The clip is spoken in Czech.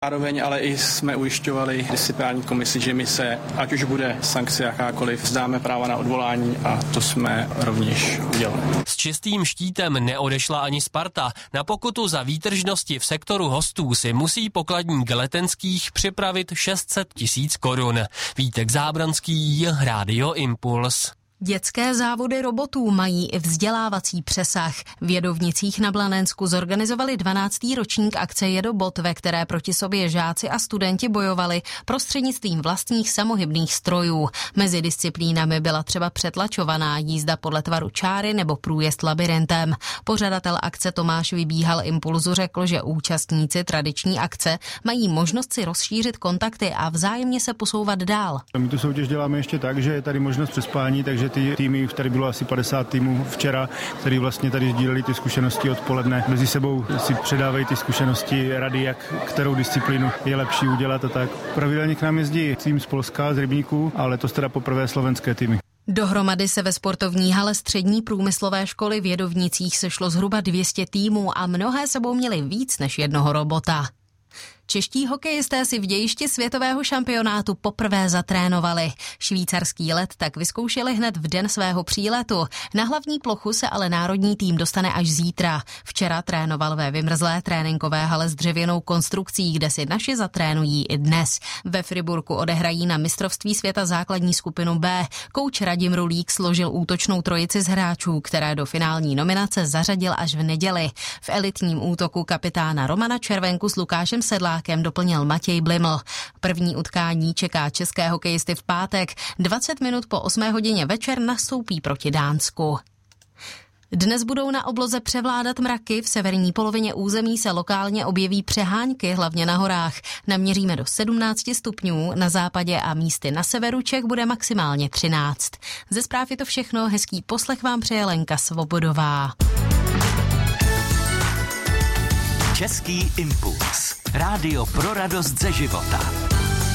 Zároveň ale i jsme ujišťovali disciplinární komisi, že my se, ať už bude sankce jakákoliv, vzdáme práva na odvolání a to jsme rovněž udělali. S čistým štítem neodešla ani Sparta. Na pokutu za výtržnosti v sektoru hostů si musí pokladník Letenských připravit 600 000 korun. Vítek Zábranský, Radio Impuls. Dětské závody robotů mají i vzdělávací přesah. V Jedovnicích na Blanensku zorganizovali 12. ročník akce Jedobot, ve které proti sobě žáci a studenti bojovali prostřednictvím vlastních samohybných strojů. Mezi disciplínami byla třeba přetlačovaná jízda podle tvaru čáry nebo průjezd labyrintem. Pořadatel akce Tomáš Vybíhal Impulzu řekl, že účastníci tradiční akce mají možnost si rozšířit kontakty a vzájemně se posouvat dál. My tu soutěž děláme ještě tak, že je tady možnost přespání, takže ty týmy, tady bylo asi 50 týmů včera, který vlastně tady sdíleli ty zkušenosti odpoledne. Mezi sebou si předávají ty zkušenosti, rady, jak kterou disciplínu je lepší udělat a tak. Pravidelně k nám jezdí tým z Polska, z Rybníků, ale to teda poprvé slovenské týmy. Dohromady se ve sportovní hale střední průmyslové školy v Jedovnicích sešlo zhruba 200 týmů a mnohé sebou měli víc než jednoho robota. Čeští hokejisté si v dějišti světového šampionátu poprvé zatrénovali. Švýcarský let tak vyzkoušeli hned v den svého příletu. Na hlavní plochu se ale národní tým dostane až zítra. Včera trénoval ve vymrzlé tréninkové hale s dřevěnou konstrukcí, kde si naši zatrénují i dnes. Ve Friburku odehrají na mistrovství světa základní skupinu B. Kouč Radim Rulík složil útočnou trojici z hráčů, které do finální nominace zařadil až v neděli. V elitním útoku kapitána Romana Červenku s Lukášem Sedlákem doplnil Matěj Bliml. První utkání čeká české hokejisty v pátek. 20 minut po 8 hodině večer nastoupí proti Dánsku. Dnes budou na obloze převládat mraky, v severní polovině území se lokálně objeví přehánky, hlavně na horách. Naměříme do 17 stupňů, na západě a místy na severu Čech bude maximálně 13. Ze zpráv je to všechno, hezký poslech vám přeje Lenka Svobodová. Český impuls. Rádio pro radost ze života.